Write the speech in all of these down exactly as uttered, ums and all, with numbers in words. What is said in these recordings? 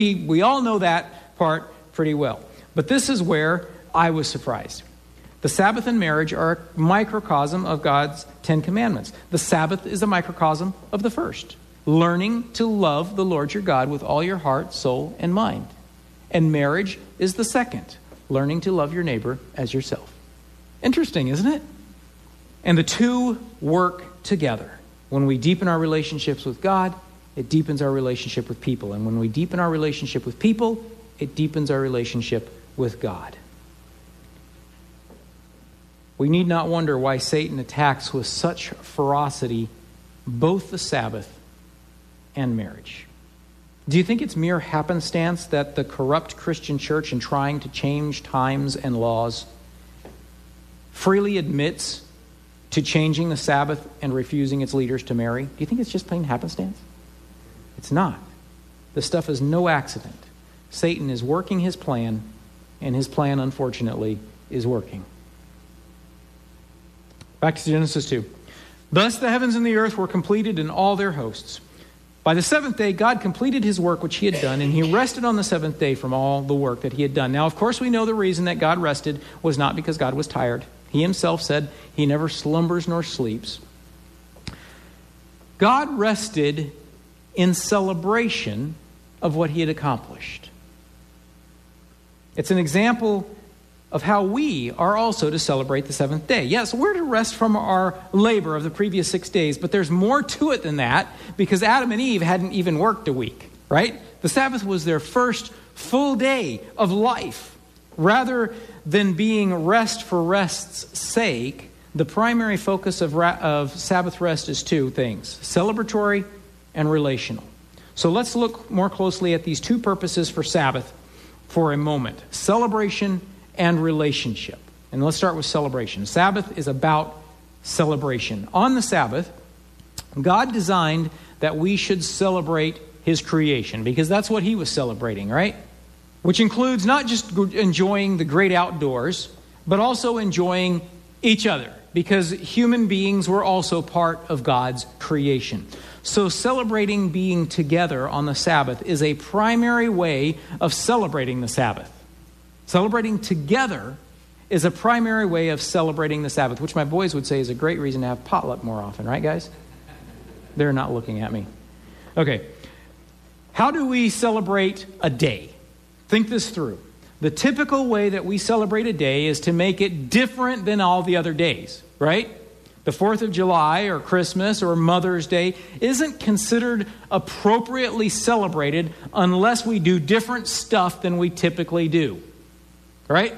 We all know that part pretty well. But this is where I was surprised. The Sabbath and marriage are a microcosm of God's Ten Commandments. The Sabbath is a microcosm of the first. Learning to love the Lord your God with all your heart, soul, and mind. And marriage is the second. Learning to love your neighbor as yourself. Interesting, isn't it? And the two work together. When we deepen our relationships with God, it deepens our relationship with people. And when we deepen our relationship with people, it deepens our relationship with God. We need not wonder why Satan attacks with such ferocity both the Sabbath and marriage. Do you think it's mere happenstance that the corrupt Christian church, in trying to change times and laws, freely admits to changing the Sabbath and refusing its leaders to marry? Do you think it's just plain happenstance? It's not. This stuff is no accident. Satan is working his plan, and his plan, unfortunately, is working. Back to Genesis two. Thus the heavens and the earth were completed in all their hosts. By the seventh day, God completed his work which he had done, and he rested on the seventh day from all the work that he had done. Now, of course, we know the reason that God rested was not because God was tired. He himself said he never slumbers nor sleeps. God rested in celebration of what he had accomplished. It's an example of how we are also to celebrate the seventh day. Yes, we're to rest from our labor of the previous six days, but there's more to it than that, because Adam and Eve hadn't even worked a week, right? The Sabbath was their first full day of life. Rather than being rest for rest's sake, the primary focus of, ra- of Sabbath rest is two things: celebratory and relational. So let's look more closely at these two purposes for Sabbath for a moment: celebration and relationship. And let's start with celebration. Sabbath is about celebration. On the Sabbath, God designed that we should celebrate his creation, because that's what he was celebrating, right? Which includes not just enjoying the great outdoors, but also enjoying each other, because human beings were also part of God's creation. So celebrating being together on the Sabbath is a primary way of celebrating the Sabbath. Celebrating together is a primary way of celebrating the Sabbath, which my boys would say is a great reason to have potluck more often, right, guys? They're not looking at me. Okay. How do we celebrate a day? Think this through. The typical way that we celebrate a day is to make it different than all the other days, right? The fourth of July or Christmas or Mother's Day isn't considered appropriately celebrated unless we do different stuff than we typically do. Right?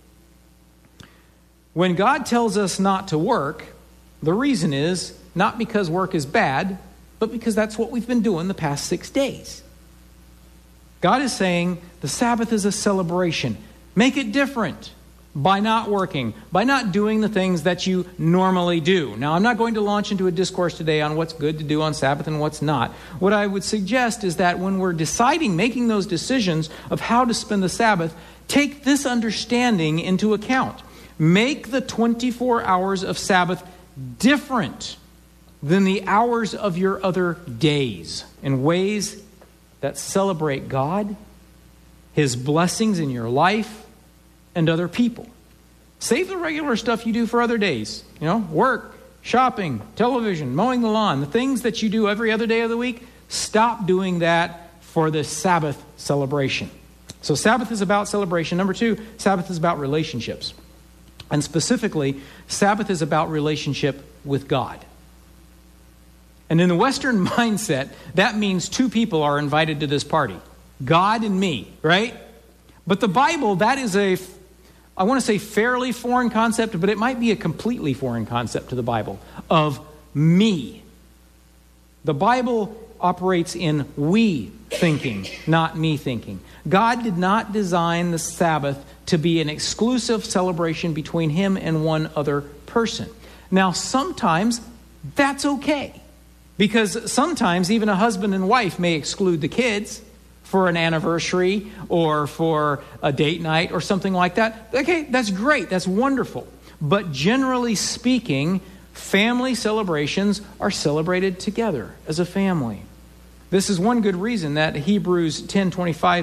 When God tells us not to work, the reason is not because work is bad, but because that's what we've been doing the past six days. God is saying the Sabbath is a celebration. Make it different by not working, by not doing the things that you normally do. Now, I'm not going to launch into a discourse today on what's good to do on Sabbath and what's not. What I would suggest is that when we're deciding, making those decisions of how to spend the Sabbath, take this understanding into account. Make the twenty-four hours of Sabbath different than the hours of your other days in ways that celebrate God, his blessings in your life, and other people. Save the regular stuff you do for other days. You know, work, shopping, television, mowing the lawn, the things that you do every other day of the week. Stop doing that for the Sabbath celebration. So Sabbath is about celebration. Number two, Sabbath is about relationships. And specifically, Sabbath is about relationship with God. And in the Western mindset, that means two people are invited to this party. God and me, right? But the Bible, that is a, I want to say fairly foreign concept, but it might be a completely foreign concept to the Bible, of me. The Bible operates in we thinking, not me thinking. God did not design the Sabbath to be an exclusive celebration between him and one other person. Now, sometimes that's okay, because sometimes even a husband and wife may exclude the kids for an anniversary or for a date night or something like that. Okay, that's great. That's wonderful. But generally speaking, family celebrations are celebrated together as a family. This is one good reason that Hebrews ten twenty-five